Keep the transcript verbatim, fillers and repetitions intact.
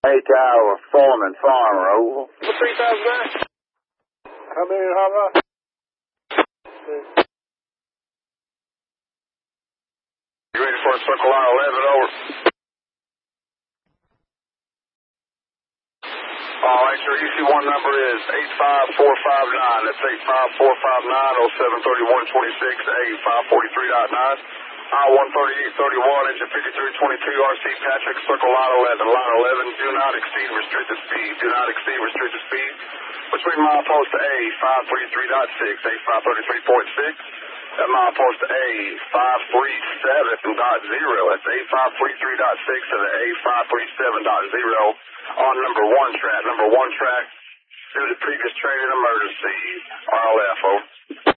Hey, Tower, Foreman, Farmer, over. three thousand nine. Come in, Hava. You ready for a circle line eleven, over? All right, your E C one number is eight five four five nine. That's eight five four five nine oh seven thirty-one twenty-six, eight five forty-three point nine. I one thirty-eight thirty-one, engine fifty-three twenty-two, R C Patrick, circle line eleven. Line eleven, do not exceed restricted speed. Do not exceed restricted speed. Between milepost A five thirty-three point six, A five thirty-three point six, and milepost A five thirty-seven point zero. That's A five thirty-three point six and the A five thirty-seven point zero on number one track. Number one track, due to previous training emergency, R L F, over.